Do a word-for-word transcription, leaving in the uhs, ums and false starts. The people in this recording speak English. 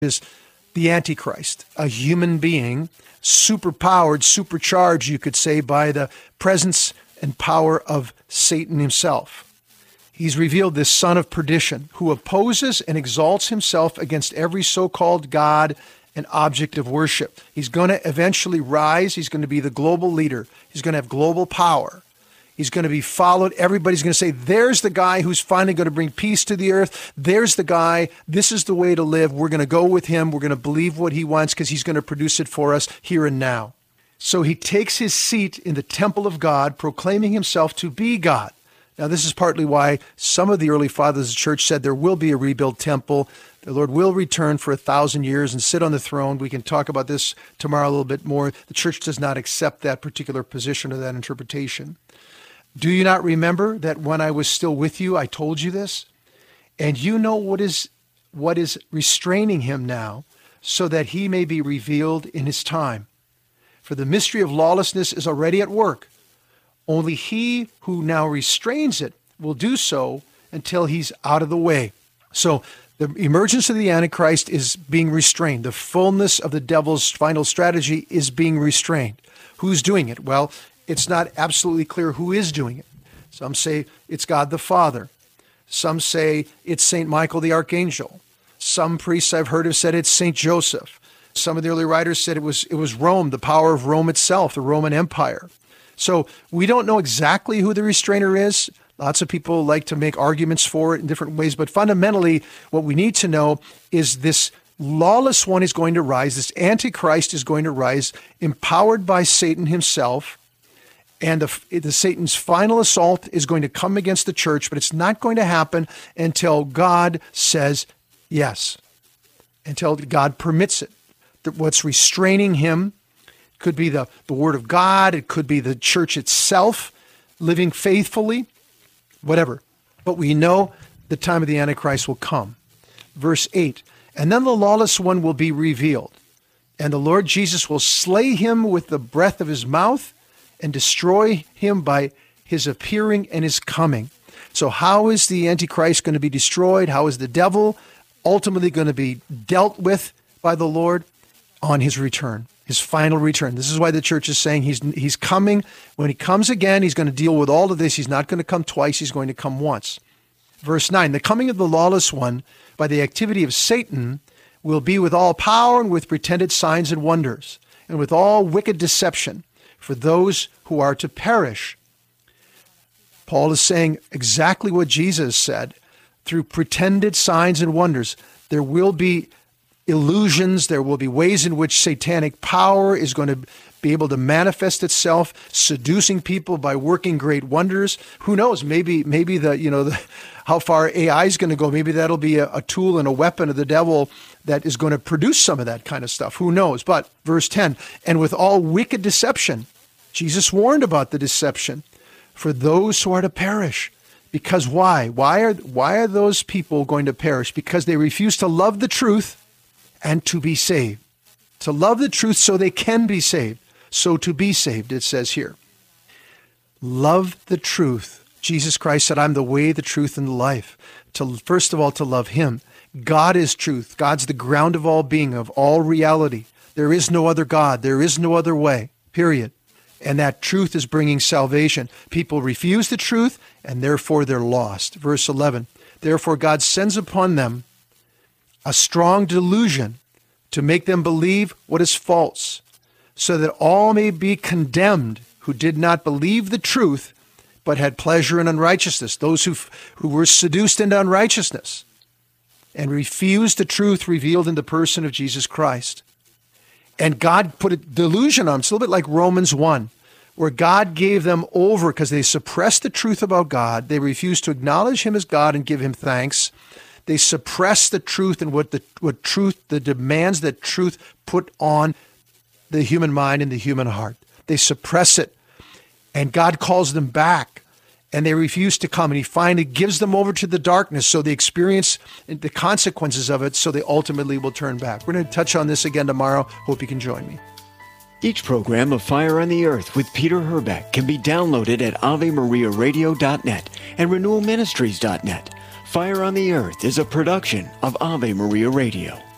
is the Antichrist, a human being, superpowered, supercharged, you could say, by the presence and power of Satan himself. He's revealed this son of perdition who opposes and exalts himself against every so-called God and object of worship. He's going to eventually rise. He's going to be the global leader. He's going to have global power. He's going to be followed. Everybody's going to say, there's the guy who's finally going to bring peace to the earth. There's the guy. This is the way to live. We're going to go with him. We're going to believe what he wants because he's going to produce it for us here and now. So he takes his seat in the temple of God, proclaiming himself to be God. Now, this is partly why some of the early fathers of the church said there will be a rebuilt temple. The Lord will return for a thousand years and sit on the throne. We can talk about this tomorrow a little bit more. The church does not accept that particular position or that interpretation. Do you not remember that when I was still with you, I told you this? And you know what is what is restraining him now, so that he may be revealed in his time. For the mystery of lawlessness is already at work. Only he who now restrains it will do so until he's out of the way. So the emergence of the Antichrist is being restrained. The fullness of the devil's final strategy is being restrained. Who's doing it? Well, it's not absolutely clear who is doing it. Some say it's God the Father. Some say it's Saint Michael the Archangel. Some priests I've heard have said it's Saint Joseph. Some of the early writers said it was it was Rome, the power of Rome itself, the Roman Empire. So we don't know exactly who the restrainer is. Lots of people like to make arguments for it in different ways, but fundamentally what we need to know is this lawless one is going to rise, this Antichrist is going to rise, empowered by Satan himself, and the, the Satan's final assault is going to come against the church, but it's not going to happen until God says yes, until God permits it. What's restraining him could be the, the Word of God, it could be the church itself living faithfully, whatever. But we know the time of the Antichrist will come. Verse eight, and then the lawless one will be revealed, and the Lord Jesus will slay him with the breath of his mouth and destroy him by his appearing and his coming. So how is the Antichrist going to be destroyed? How is the devil ultimately going to be dealt with by the Lord? On his return, his final return. This is why the church is saying he's he's coming. When he comes again, he's going to deal with all of this. He's not going to come twice. He's going to come once. Verse nine, the coming of the lawless one by the activity of Satan will be with all power and with pretended signs and wonders and with all wicked deception for those who are to perish. Paul is saying exactly what Jesus said. Through pretended signs and wonders, there will be illusions, there will be ways in which satanic power is going to be able to manifest itself, seducing people by working great wonders. Who knows? Maybe, maybe the you know the, how far A I is going to go. Maybe that'll be a, a tool and a weapon of the devil that is going to produce some of that kind of stuff. Who knows? But verse ten, and with all wicked deception, Jesus warned about the deception for those who are to perish. Because why? Why are why are those people going to perish? Because they refuse to love the truth and to be saved. To love the truth so they can be saved. So to be saved, it says here. Love the truth. Jesus Christ said, I'm the way, the truth, and the life. To, first of all, to love him. God is truth. God's the ground of all being, of all reality. There is no other God. There is no other way, period. And that truth is bringing salvation. People refuse the truth, and therefore they're lost. Verse eleven, therefore God sends upon them a strong delusion to make them believe what is false, so that all may be condemned who did not believe the truth, but had pleasure in unrighteousness, those who, who were seduced into unrighteousness and refused the truth revealed in the person of Jesus Christ. And God put a delusion on them. It's a little bit like Romans one, where God gave them over because they suppressed the truth about God. They refused to acknowledge him as God and give him thanks. They suppress the truth and what the what truth, the demands that truth put on the human mind and the human heart. They suppress it, and God calls them back, and they refuse to come, and he finally gives them over to the darkness so they experience the consequences of it, so they ultimately will turn back. We're going to touch on this again tomorrow. Hope you can join me. Each program of Fire on the Earth with Peter Herbeck can be downloaded at ave maria radio dot net and renewal ministries dot net. Fire on the Earth is a production of Ave Maria Radio.